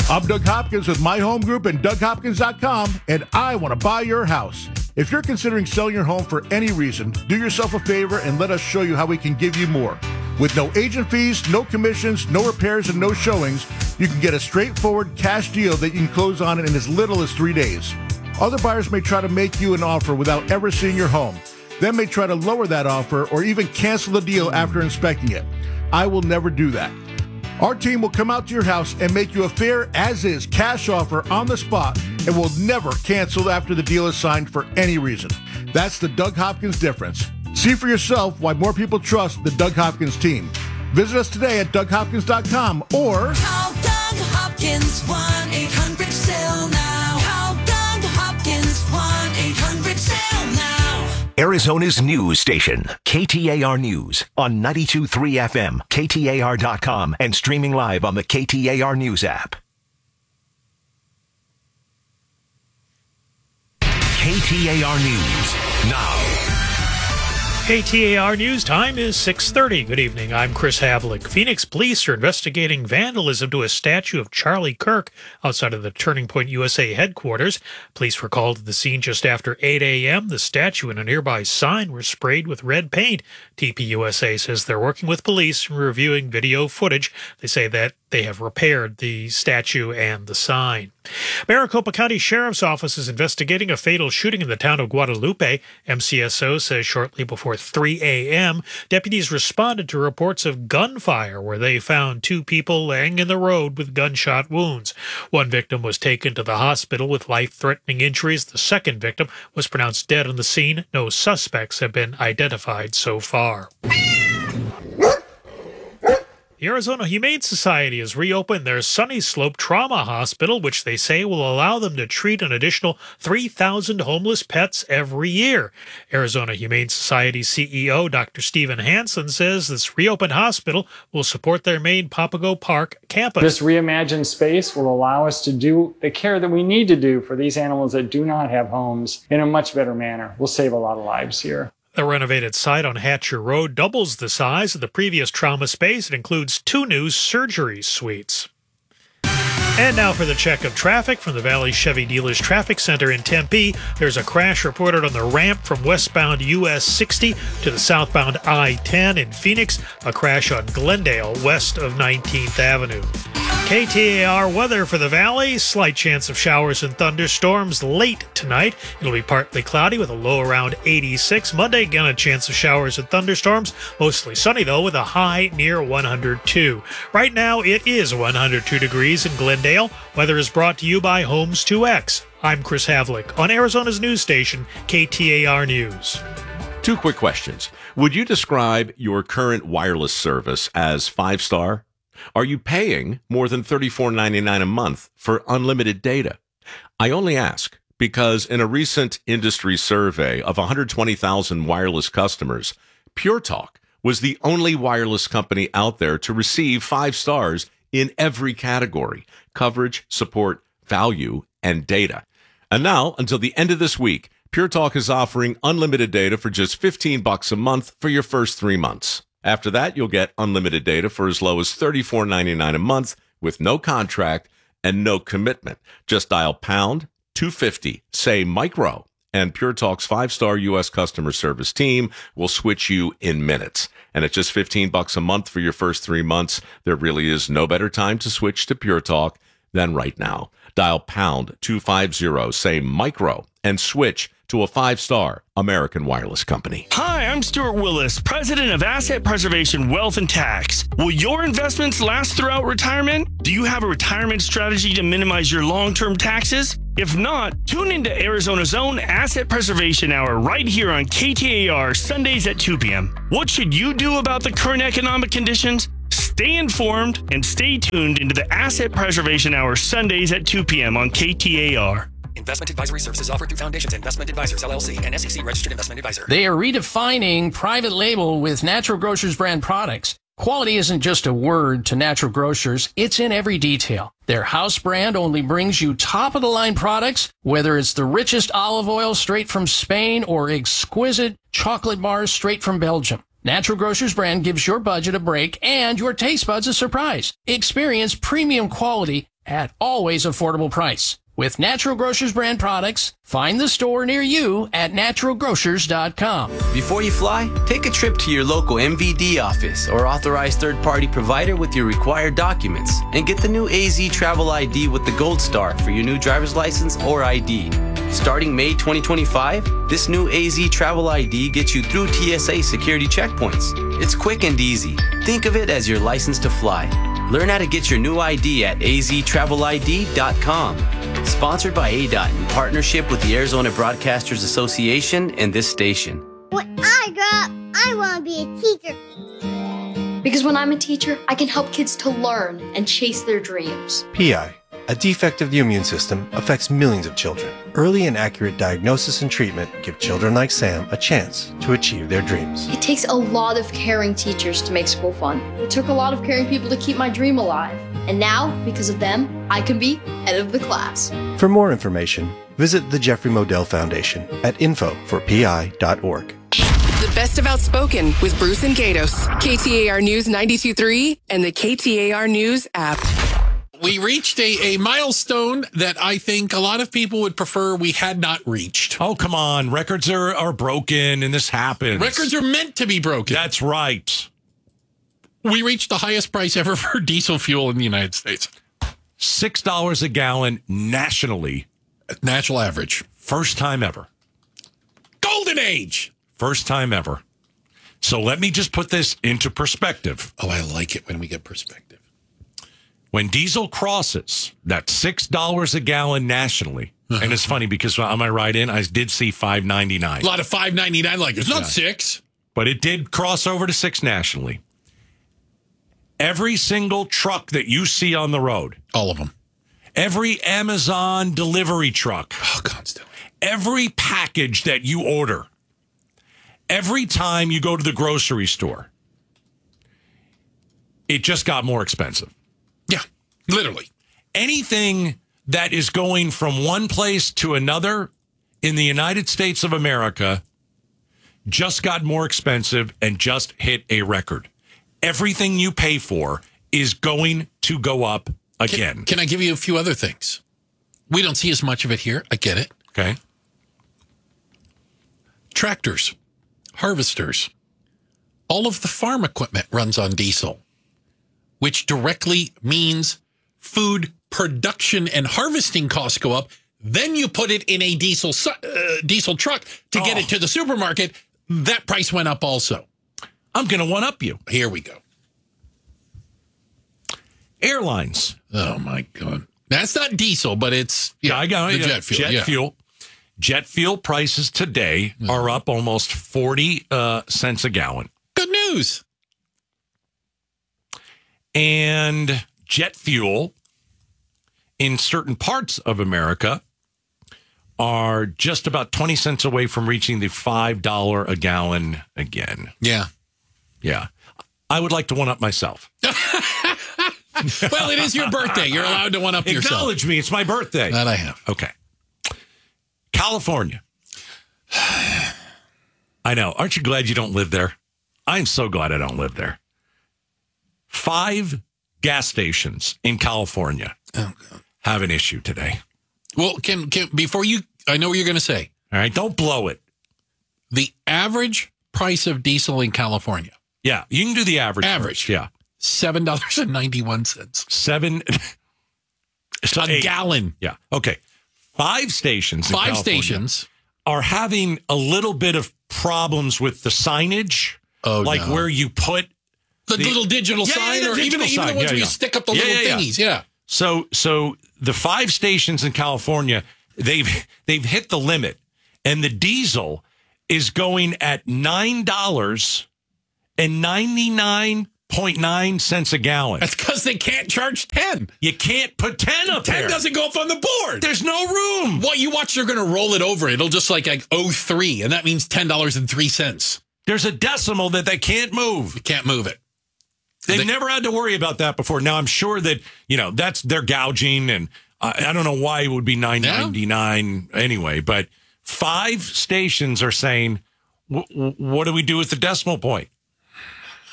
I'm Doug Hopkins with My Home Group and DougHopkins.com, and I want to buy your house. If you're considering selling your home for any reason, do yourself a favor and let us show you how we can give you more. With no agent fees, no commissions, no repairs, and no showings, you can get a straightforward cash deal that you can close on in as little as 3 days. Other buyers may try to make you an offer without ever seeing your home. They may try to lower that offer or even cancel the deal after inspecting it. I will never do that. Our team will come out to your house and make you a fair as-is cash offer on the spot and will never cancel after the deal is signed for any reason. That's the Doug Hopkins difference. See for yourself why more people trust the Doug Hopkins team. Visit us today at DougHopkins.com or call Doug Hopkins 1-800-SELL-NOW. Call Doug Hopkins 1-800-SELL-NOW. Arizona's news station, KTAR News, on 92.3 FM, KTAR.com, and streaming live on the KTAR News app. KTAR News, now. KTAR News time is 6:30. Good evening. I'm Chris Havlick. Phoenix police are investigating vandalism to a statue of Charlie Kirk outside of the Turning Point USA headquarters. Police were called to the scene just after 8 a.m. The statue and a nearby sign were sprayed with red paint. TPUSA says they're working with police and reviewing video footage. They say that they have repaired the statue and the sign. Maricopa County Sheriff's Office is investigating a fatal shooting in the town of Guadalupe. MCSO says shortly before 3 a.m., deputies responded to reports of gunfire where they found two people laying in the road with gunshot wounds. One victim was taken to the hospital with life-threatening injuries. The second victim was pronounced dead on the scene. No suspects have been identified so far. The Arizona Humane Society has reopened their Sunny Slope Trauma Hospital, which they say will allow them to treat an additional 3,000 homeless pets every year. Arizona Humane Society CEO Dr. Stephen Hansen says this reopened hospital will support their main Papago Park campus. This reimagined space will allow us to do the care that we need to do for these animals that do not have homes in a much better manner. We'll save a lot of lives here. The renovated site on Hatcher Road doubles the size of the previous trauma space. It includes 2 new surgery suites. And now for the check of traffic from the Valley Chevy Dealers Traffic Center in Tempe. There's a crash reported on the ramp from westbound US 60 to the southbound I-10 in Phoenix. A crash on Glendale west of 19th Avenue. KTAR weather for the Valley. Slight chance of showers and thunderstorms late tonight. It'll be partly cloudy with a low around 86. Monday, again, a chance of showers and thunderstorms. Mostly sunny, though, with a high near 102. Right now, it is 102 degrees in Glendale. Weather is brought to you by Homes 2X. I'm Chris Havlick on Arizona's news station, KTAR News. 2 quick questions. Would you describe your current wireless service as 5-star? Are you paying more than $34.99 a month for unlimited data? I only ask because in a recent industry survey of 120,000 wireless customers, Pure Talk was the only wireless company out there to receive 5 stars in every category: coverage, support, value, and data. And now, until the end of this week, Pure Talk is offering unlimited data for just $15 a month for your first 3 months. After that, you'll get unlimited data for as low as $34.99 a month with no contract and no commitment. Just dial pound 250, say micro, and Pure Talk's 5-star U.S. customer service team will switch you in minutes. And at just $15 a month for your first 3 months, there really is no better time to switch to Pure Talk than right now. Dial pound 250, say micro, and switch to a 5-star American wireless company. Hi, I'm Stuart Willis, president of Asset Preservation Wealth and Tax. Will your investments last throughout retirement? Do you have a retirement strategy to minimize your long-term taxes? If not, tune into Arizona's own Asset Preservation Hour right here on KTAR Sundays at 2 p.m. What should you do about the current economic conditions? Stay informed and stay tuned into the Asset Preservation Hour Sundays at 2 p.m. on KTAR. Investment advisory services offered through Foundations Investment Advisors, LLC, and SEC Registered Investment Advisor. They are redefining private label with Natural Grocers brand products. Quality isn't just a word to Natural Grocers, it's in every detail. Their house brand only brings you top-of-the-line products, whether it's the richest olive oil straight from Spain or exquisite chocolate bars straight from Belgium. Natural Grocers brand gives your budget a break and your taste buds a surprise. Experience premium quality at always affordable price. With Natural Grocers brand products, find the store near you at naturalgrocers.com. Before you fly, take a trip to your local MVD office or authorized third-party provider with your required documents and get the new AZ Travel ID with the Gold Star for your new driver's license or ID. Starting May 2025, this new AZ Travel ID gets you through TSA security checkpoints. It's quick and easy. Think of it as your license to fly. Learn how to get your new ID at aztravelid.com. Sponsored by ADOT in partnership with the Arizona Broadcasters Association and this station. When I grow up, I want to be a teacher. Because when I'm a teacher, I can help kids to learn and chase their dreams. PI, a defect of the immune system, affects millions of children. Early and accurate diagnosis and treatment give children like Sam a chance to achieve their dreams. It takes a lot of caring teachers to make school fun. It took a lot of caring people to keep my dream alive. And now, because of them, I can be head of the class. For more information, visit the Jeffrey Modell Foundation at info4pi.org. The best of Outspoken with Bruce and Gatos. KTAR News 92.3 and the KTAR News app. We reached a milestone that I think a lot of people would prefer we had not reached. Oh, come on. Records are broken, and this happens. Records are meant to be broken. That's right. We reached the highest price ever for diesel fuel in the United States. $6 a gallon nationally. National average. First time ever. Golden age. First time ever. So let me just put this into perspective. Oh, I like it when we get perspective. When diesel crosses that $6 a gallon nationally, and it's funny because on my ride in, I did see $5.99. A lot of $5.99, like it's not $6. But it did cross over to $6 nationally. Every single truck that you see on the road. All of them. Every Amazon delivery truck. Oh, constantly. Every package that you order. Every time you go to the grocery store. It just got more expensive. Yeah, literally. Anything that is going from one place to another in the United States of America just got more expensive and just hit a record. Everything you pay for is going to go up again. Can I give you a few other things? We don't see as much of it here. I get it. Okay. Tractors, harvesters, all of the farm equipment runs on diesel, which directly means food production and harvesting costs go up. Then you put it in a diesel truck to get it to the supermarket. That price went up also. I'm going to one-up you. Here we go. Airlines. Oh, my God. That's not diesel, but it's I got it. Jet fuel. Jet fuel. Jet fuel prices today are up almost 40 cents a gallon. Good news. And jet fuel in certain parts of America are just about 20 cents away from reaching the $5 a gallon again. Yeah. Yeah. I would like to one-up myself. Well, it is your birthday. You're allowed to one-up yourself. Acknowledge me. It's my birthday. That I have. Okay. California. I know. Aren't you glad you don't live there? I'm so glad I don't live there. 5 gas stations in California have an issue today. Well, can before you, I know what you're going to say. All right, don't blow it. The average price of diesel in California. Yeah, you can do the average. Average. Yeah. $7.91. A gallon. Yeah. Okay. 5 stations in 5 California stations are having a little bit of problems with the signage. Oh, like no. where you put the little digital sign, or even the ones where you stick up the little thingies. Yeah. So the 5 stations in California, they've hit the limit, and the diesel is going at $9.99.9 a gallon. That's because they can't charge 10. You can't put 10 up 10 there. doesn't go up on the board. There's no room. What you watch, they're going to roll it over. It'll just like 03, and that means $10.03. There's a decimal that they can't move. You can't move it. They've never had to worry about that before. Now, I'm sure that, they're gouging, and I don't know why it would be $9.99 anyway, but 5 stations are saying, what do we do with the decimal point?